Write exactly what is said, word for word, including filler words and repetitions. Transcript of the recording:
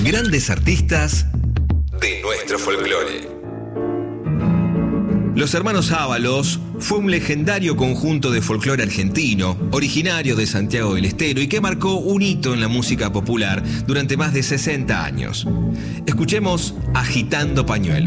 Grandes artistas de nuestro folclore. Los Hermanos Ábalos fue un legendario conjunto de folclore argentino, originario de Santiago del Estero y que marcó un hito en la música popular durante más de sesenta años. Escuchemos Agitando Pañuelos.